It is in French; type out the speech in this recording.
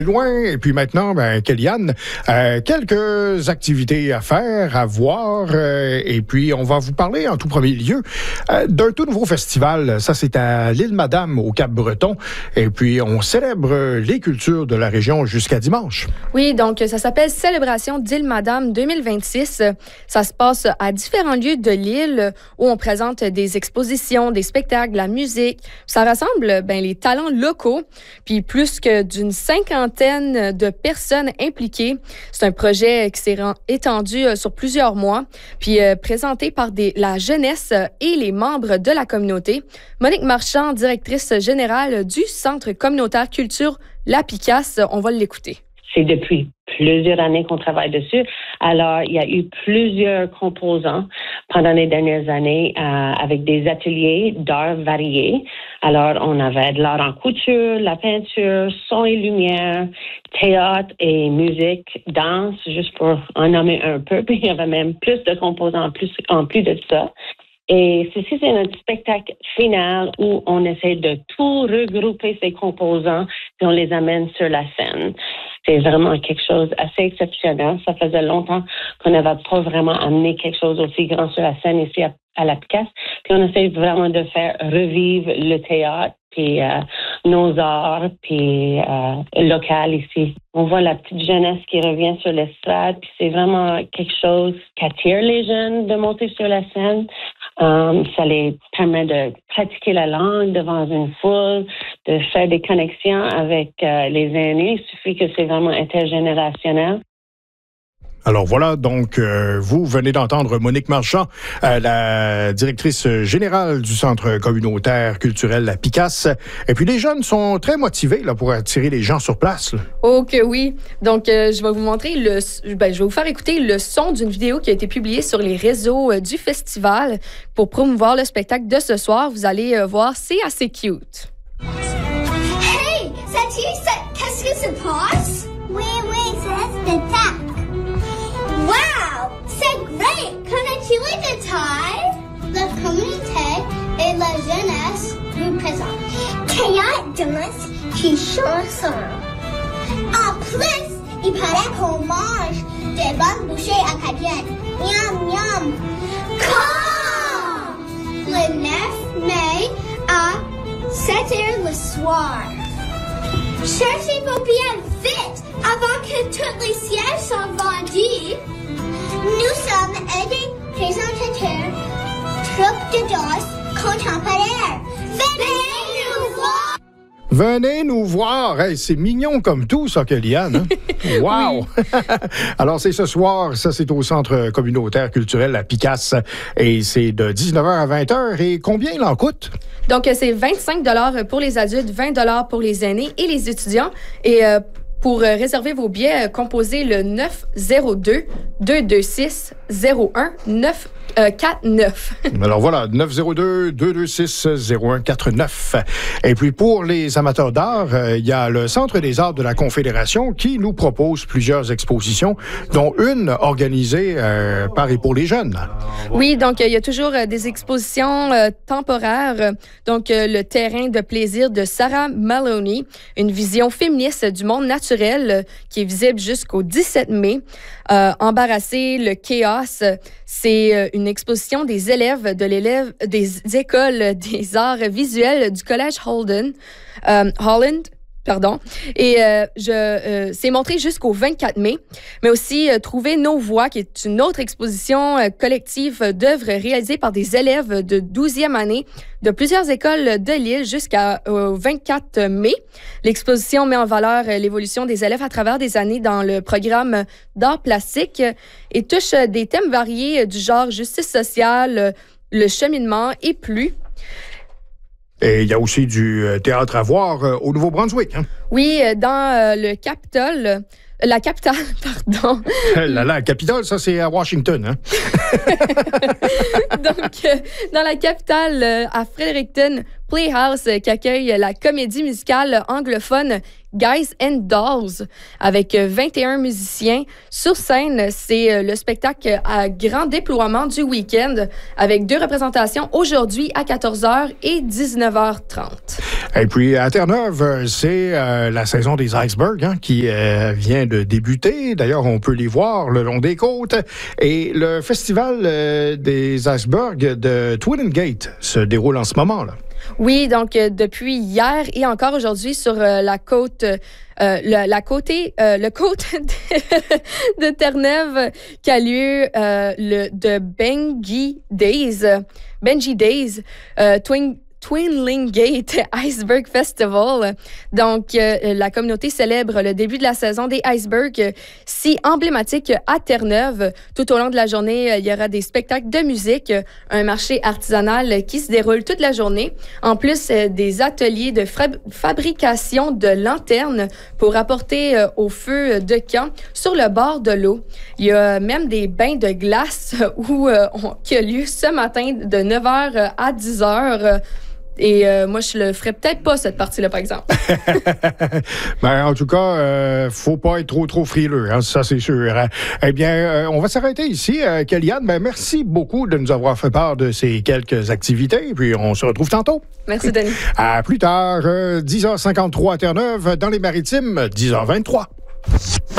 Loin, et puis maintenant, Kellyanne, quelques activités à faire, à voir, et puis on va vous parler en tout premier lieu d'un tout nouveau festival. Ça, c'est à l'île Madame, au Cap-Breton, et puis on célèbre les cultures de la région jusqu'à dimanche. Oui, donc ça s'appelle Célébration d'île Madame 2026. Ça se passe à différents lieux de l'île où on présente des expositions, des spectacles, de la musique. Ça rassemble les talents locaux, puis plus que d'une cinquantaine de personnes impliquées. C'est un projet qui s'est étendu sur plusieurs mois, puis présenté par la jeunesse et les membres de la communauté. Monique Marchand, directrice générale du Centre communautaire culture La Picasse, on va l'écouter. C'est depuis plusieurs années qu'on travaille dessus. Alors, il y a eu plusieurs composants pendant les dernières années avec des ateliers d'art variés. Alors, on avait de l'art en couture, la peinture, son et lumière, théâtre et musique, danse, juste pour en nommer un peu. Puis, il y avait même plus de composants en plus de ça. Et ceci, c'est notre spectacle final où on essaie de tout regrouper ces composants et on les amène sur la scène. C'est vraiment quelque chose d'assez exceptionnel. Ça faisait longtemps qu'on n'avait pas vraiment amené quelque chose aussi grand sur la scène ici à La Picasse. Puis on essaie vraiment de faire revivre le théâtre, puis nos arts, puis local ici. On voit la petite jeunesse qui revient sur l'estrade, puis c'est vraiment quelque chose qui attire les jeunes de monter sur la scène. Ça les permet de pratiquer la langue devant une foule, de faire des connexions avec les aînés. Il suffit que c'est vraiment intergénérationnel. Alors voilà, donc vous venez d'entendre Monique Marchand, la directrice générale du Centre communautaire culturel La Picasse. Et puis les jeunes sont très motivés là, pour attirer les gens sur place. Là. Oh que oui! Donc je vais vous montrer je vais vous faire écouter le son d'une vidéo qui a été publiée sur les réseaux du festival pour promouvoir le spectacle de ce soir. Vous allez voir, c'est assez cute. Hey! Qu'est-ce que se passe? Oui, c'est le tac. Wow! C'est great! Connais-tu les détails? La communauté et la jeunesse nous présentent théâtre, danse et chanson. En plus, il paraît qu'on mange des bonnes bouchées acadiennes. Miam, miam! Quand? Le 9 mai à 7h le soir. Cherchez vos billets vite avant que tous les sièges soient vendus. Nous sommes des présentateurs, troupe de danse contemporaine. Venez nous voir! Venez nous voir! Hey, c'est mignon comme tout, ça, Kellyanne. Hein? Wow! Oui. Alors, c'est ce soir, ça, c'est au Centre communautaire culturel La Picasse. Et c'est de 19h à 20h. Et combien il en coûte? Donc, c'est 25 $ pour les adultes, 20 $ pour les aînés et les étudiants. Et pour réserver vos billets, composez le 902-226-0149. Alors voilà, 902-226-0149. Et puis pour les amateurs d'art, il y a le Centre des arts de la Confédération qui nous propose plusieurs expositions, dont une organisée par et pour les jeunes. Oui, donc il y a toujours des expositions temporaires. Donc le terrain de plaisir de Sarah Maloney, une vision féministe du monde naturel qui est visible jusqu'au 17 mai. Embarrasser le chaos, c'est une exposition des élèves des écoles des arts visuels du Collège Holland. Et c'est montré jusqu'au 24 mai. Mais aussi Trouver nos voix, qui est une autre exposition collective d'œuvres réalisées par des élèves de 12e année de plusieurs écoles de l'île jusqu'au 24 mai. L'exposition met en valeur l'évolution des élèves à travers des années dans le programme d'art plastique et touche des thèmes variés du genre justice sociale, le cheminement et plus. Et il y a aussi du théâtre à voir au Nouveau-Brunswick. Hein? Oui, dans le Capitole. La capitale, pardon. La capitale, ça, c'est à Washington. Hein? Donc, dans la capitale, à Fredericton, Playhouse, qui accueille la comédie musicale anglophone Guys and Dolls avec 21 musiciens. Sur scène, c'est le spectacle à grand déploiement du week-end avec 2 représentations aujourd'hui à 14h et 19h30. Et puis, à Terre-Neuve, c'est la saison des icebergs qui vient de débuter. D'ailleurs, on peut les voir le long des côtes. Et le festival des icebergs de Twillingate se déroule en ce moment, là. Oui, donc depuis hier et encore aujourd'hui sur la côte, le côte de Terre-Neuve qui a lieu de Benji Days, Twillingate Iceberg Festival. Donc, la communauté célèbre le début de la saison des icebergs, si emblématique à Terre-Neuve. Tout au long de la journée, il y aura des spectacles de musique, un marché artisanal qui se déroule toute la journée, en plus des ateliers de fabrication de lanternes pour apporter au feu de camp sur le bord de l'eau. Il y a même des bains de glace qui a lieu ce matin de 9h à 10h. Et moi, je le ferais peut-être pas, cette partie-là, par exemple. Ben, en tout cas, faut pas être trop frileux, ça c'est sûr. Eh bien, on va s'arrêter ici. Kellyanne, ben, merci beaucoup de nous avoir fait part de ces quelques activités. Puis on se retrouve tantôt. Merci, Denis. À plus tard, 10h53 à Terre-Neuve, dans les Maritimes, 10h23.